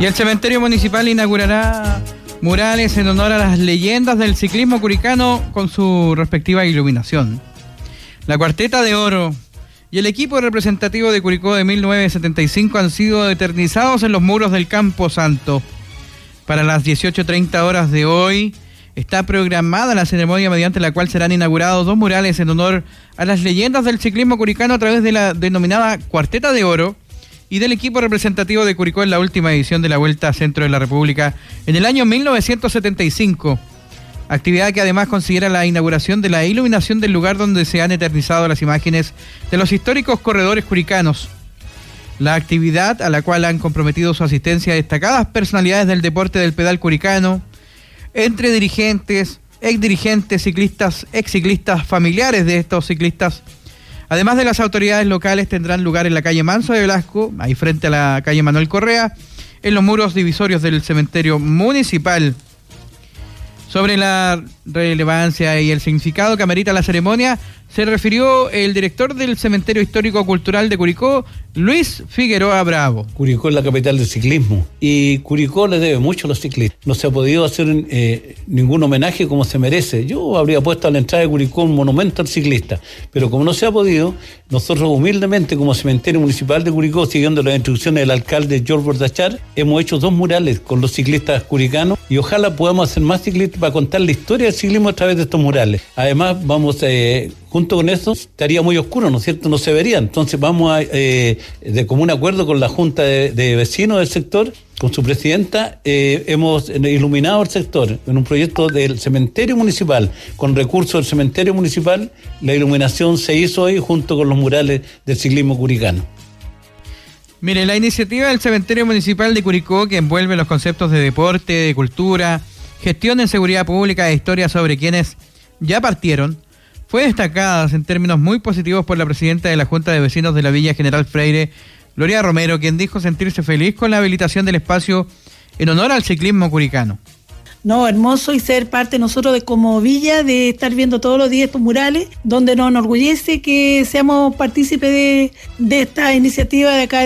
Y el cementerio municipal inaugurará murales en honor a las leyendas del ciclismo curicano con su respectiva iluminación. La Cuarteta de Oro y el equipo representativo de Curicó de 1975 han sido eternizados en los muros del Campo Santo. Para las 18:30 horas de hoy está programada la ceremonia mediante la cual serán inaugurados 2 murales en honor a las leyendas del ciclismo curicano a través de la denominada Cuarteta de Oro y del equipo representativo de Curicó en la última edición de la Vuelta Centro de la República en el año 1975. Actividad que además considera la inauguración de la iluminación del lugar donde se han eternizado las imágenes de los históricos corredores curicanos. La actividad a la cual han comprometido su asistencia destacadas personalidades del deporte del pedal curicano, entre dirigentes, exdirigentes, ciclistas, exciclistas, familiares de estos ciclistas. Además de las autoridades locales, tendrán lugar en la calle Manso de Velasco, ahí frente a la calle Manuel Correa, en los muros divisorios del cementerio municipal. Sobre la relevancia y el significado que amerita la ceremonia, se refirió el director del Cementerio Histórico Cultural de Curicó, Luis Figueroa Bravo. Curicó es la capital del ciclismo y Curicó le debe mucho a los ciclistas. No se ha podido hacer ningún homenaje como se merece. Yo habría puesto a la entrada de Curicó un monumento al ciclista, pero como no se ha podido, nosotros humildemente como Cementerio Municipal de Curicó, siguiendo las instrucciones del alcalde George Bordachar, hemos hecho 2 murales con los ciclistas curicanos y ojalá podamos hacer más ciclistas para contar la historia del ciclismo a través de estos murales. Además vamos junto con eso estaría muy oscuro, ¿no es cierto? No se vería. Entonces vamos de común acuerdo con la Junta de Vecinos del sector, con su presidenta, hemos iluminado el sector en un proyecto del cementerio municipal, con recursos del cementerio municipal. La iluminación se hizo hoy junto con los murales del ciclismo curicano. Mire, la iniciativa del cementerio municipal de Curicó, que envuelve los conceptos de deporte, de cultura, gestión en seguridad pública e historia sobre quienes ya partieron, fue destacada en términos muy positivos por la presidenta de la Junta de Vecinos de la Villa General Freire, Gloria Romero, quien dijo sentirse feliz con la habilitación del espacio en honor al ciclismo curicano. No, hermoso y ser parte nosotros de como villa, de estar viendo todos los días estos murales, donde nos enorgullece que seamos partícipes de esta iniciativa de acá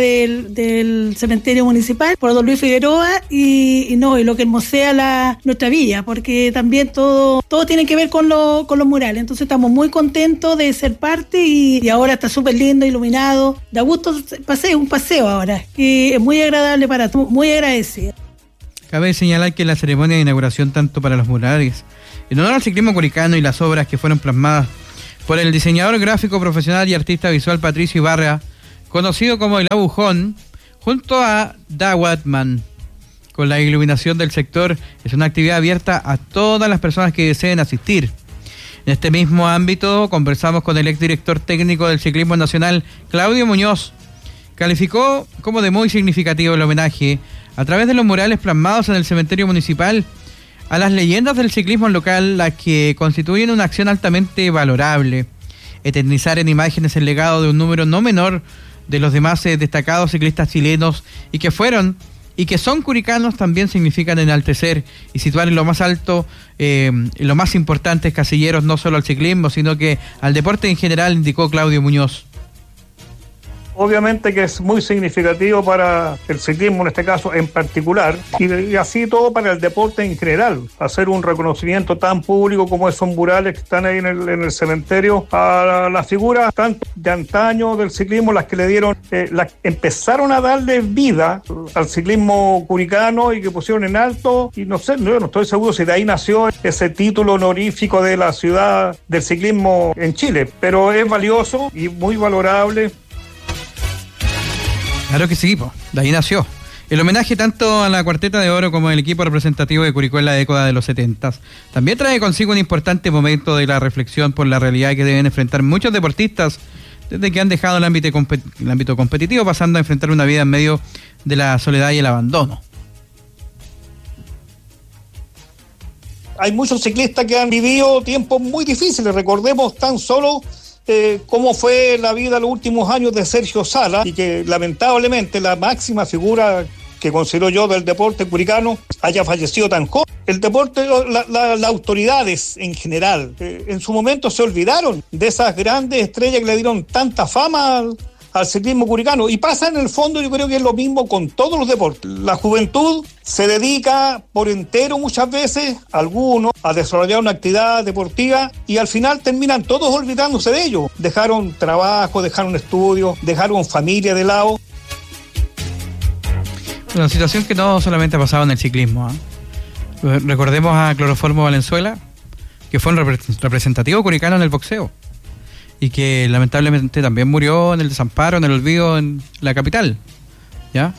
del cementerio municipal por don Luis Figueroa y lo que hermosea nuestra villa, porque también todo tiene que ver con los murales. Entonces estamos muy contentos de ser parte y ahora está súper lindo, iluminado, da gusto un paseo ahora, y es muy agradable para todos, muy agradecida. Cabe señalar que la ceremonia de inauguración, tanto para los murales en honor al ciclismo curicano y las obras que fueron plasmadas por el diseñador gráfico profesional y artista visual Patricio Ibarra, conocido como el Abujón, junto a Da Watman, con la iluminación del sector, es una actividad abierta a todas las personas que deseen asistir. En este mismo ámbito conversamos con el exdirector técnico del ciclismo nacional, Claudio Muñoz. Calificó como de muy significativo el homenaje a través de los murales plasmados en el cementerio municipal a las leyendas del ciclismo local, las que constituyen una acción altamente valorable. Eternizar en imágenes el legado de un número no menor de los demás destacados ciclistas chilenos y que fueron y que son curicanos también significan enaltecer y situar en lo más alto, los más importantes casilleros, no solo al ciclismo, sino que al deporte en general, indicó Claudio Muñoz. Obviamente que es muy significativo para el ciclismo en este caso en particular y así todo para el deporte en general. Hacer un reconocimiento tan público como esos murales que están ahí en el cementerio a las figuras tanto de antaño del ciclismo, las que le dieron, empezaron a darle vida al ciclismo curicano y que pusieron en alto, y no sé, yo no estoy seguro si de ahí nació ese título honorífico de la ciudad del ciclismo en Chile, pero es valioso y muy valorable. Claro que sí, de ahí nació. El homenaje tanto a la Cuarteta de Oro como al equipo representativo de Curicó en la década de los 70 también trae consigo un importante momento de la reflexión por la realidad que deben enfrentar muchos deportistas desde que han dejado el ámbito competitivo, pasando a enfrentar una vida en medio de la soledad y el abandono. Hay muchos ciclistas que han vivido tiempos muy difíciles. Recordemos tan solo cómo fue la vida los últimos años de Sergio Sala, y que lamentablemente la máxima figura que considero yo del deporte curicano haya fallecido tan joven. El deporte, las autoridades en general, en su momento se olvidaron de esas grandes estrellas que le dieron tanta fama al ciclismo curicano. Y pasa en el fondo, yo creo que es lo mismo con todos los deportes. La juventud se dedica por entero muchas veces, algunos, a desarrollar una actividad deportiva y al final terminan todos olvidándose de ello. Dejaron trabajo, dejaron estudios, dejaron familia de lado. Una situación que no solamente ha pasado en el ciclismo, Recordemos a Cloroformo Valenzuela, que fue un representativo curicano en el boxeo y que lamentablemente también murió en el desamparo, en el olvido en la capital, ¿ya?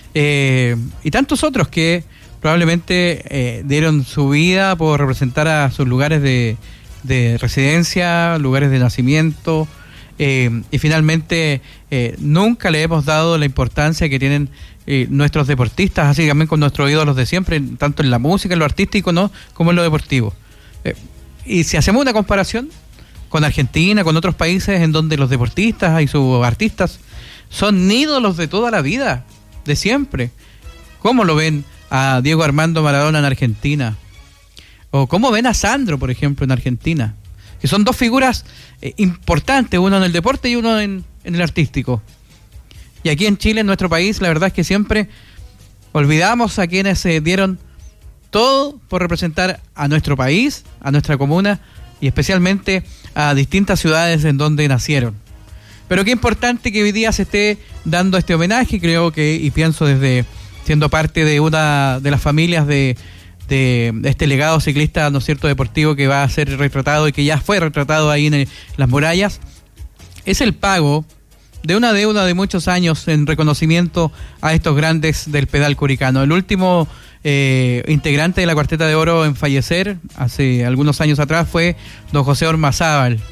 Y tantos otros que probablemente dieron su vida por representar a sus lugares de residencia, lugares de nacimiento, y finalmente nunca le hemos dado la importancia que tienen nuestros deportistas, así también con nuestros ídolos de siempre, tanto en la música, en lo artístico, ¿no?, como en lo deportivo. Y si hacemos una comparación con Argentina, con otros países en donde los deportistas y sus artistas son ídolos de toda la vida, de siempre. ¿Cómo lo ven a Diego Armando Maradona en Argentina? ¿O cómo ven a Sandro, por ejemplo, en Argentina? Que son dos figuras importantes, uno en el deporte y uno en el artístico. Y aquí en Chile, en nuestro país, la verdad es que siempre olvidamos a quienes dieron todo por representar a nuestro país, a nuestra comuna y especialmente a distintas ciudades en donde nacieron. Pero qué importante que hoy día se esté dando este homenaje, creo que, y pienso desde siendo parte de una de las familias de este legado ciclista, ¿no es cierto?, deportivo, que va a ser retratado y que ya fue retratado ahí en las murallas, es el pago de una deuda de muchos años en reconocimiento a estos grandes del pedal curicano. El último integrante de la Cuarteta de Oro en fallecer hace algunos años atrás fue don José Ormazábal.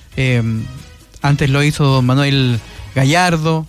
Antes lo hizo don Manuel Gallardo,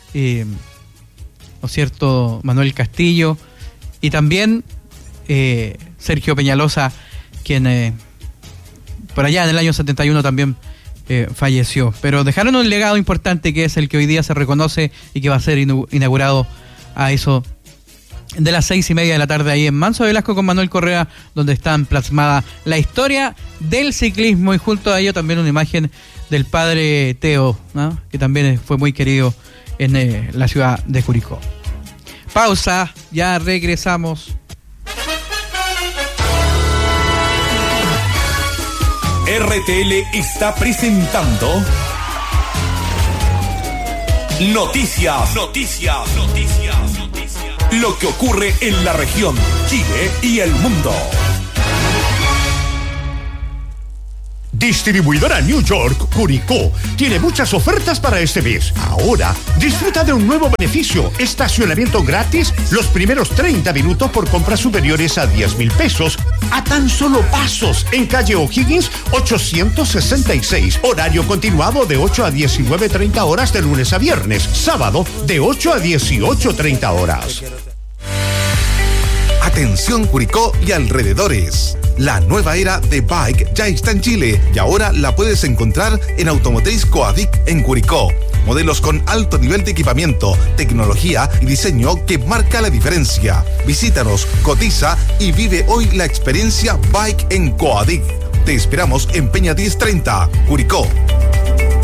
¿no es cierto?, Manuel Castillo, y también Sergio Peñalosa, quien por allá en el año 71 también falleció. Pero dejaron un legado importante que es el que hoy día se reconoce y que va a ser inaugurado a eso de las 6:30 de la tarde ahí en Manso de Velasco con Manuel Correa, donde está plasmada la historia del ciclismo y junto a ello también una imagen del padre Teo, ¿no?, que también fue muy querido en la ciudad de Curicó. Pausa, ya regresamos. RTL está presentando Noticias. Lo que ocurre en la región, Chile y el mundo. Distribuidora New York Curicó tiene muchas ofertas para este mes. Ahora disfruta de un nuevo beneficio: estacionamiento gratis los primeros 30 minutos por compras superiores a 10,000 pesos a tan solo pasos en calle O'Higgins 866. Horario continuado de 8 a 19:30 horas de lunes a viernes. Sábado de 8 a 18:30 horas. Atención Curicó y alrededores. La nueva era de Bike ya está en Chile y ahora la puedes encontrar en Automotriz Coadic en Curicó. Modelos con alto nivel de equipamiento, tecnología y diseño que marca la diferencia. Visítanos, cotiza y vive hoy la experiencia Bike en Coadic. Te esperamos en Peña 1030, Curicó.